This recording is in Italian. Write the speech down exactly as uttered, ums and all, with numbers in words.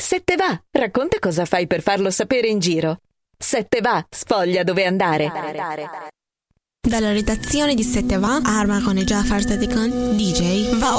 Se te va, racconta cosa fai per farlo sapere in giro. Se te va, sfoglia dove andare. Dalla redazione di Se te va, Arma con e Jafar Sadikan, D J, va